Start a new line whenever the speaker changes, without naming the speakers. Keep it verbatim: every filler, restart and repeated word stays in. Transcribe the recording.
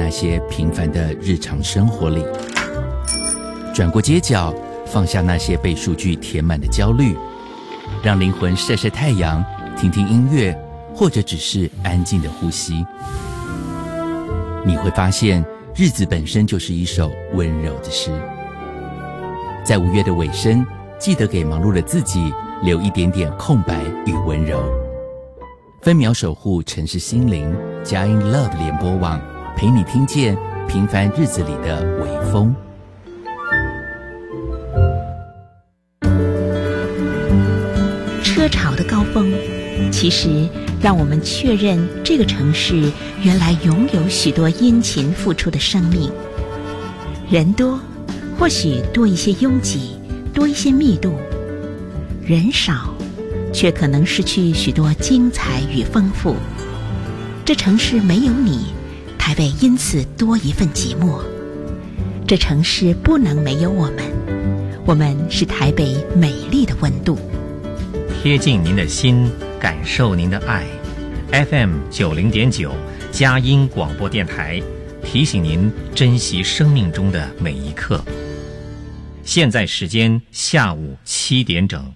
那些平凡的日常生活里，转过街角，放下那些被数据填满的焦虑，让灵魂晒晒太阳，听听音乐，或者只是安静的呼吸。你会发现，日子本身就是一首温柔的诗。在五月的尾声，记得给忙碌的自己留一点点空白与温柔。分秒守护城市心灵，佳音 Love 联播网，陪你听见平凡日子里的微风。
车潮的高峰，其实让我们确认这个城市原来拥有许多殷勤付出的生命。人多，或许多一些拥挤，多一些密度；人少，却可能失去许多精彩与丰富。这城市没有你，台北因此多一份寂寞。这城市不能没有我们，我们是台北美丽的温度。
贴近您的心，感受您的爱。F M 九零点九，佳音广播电台，提醒您珍惜生命中的每一刻。现在时间下午七点整。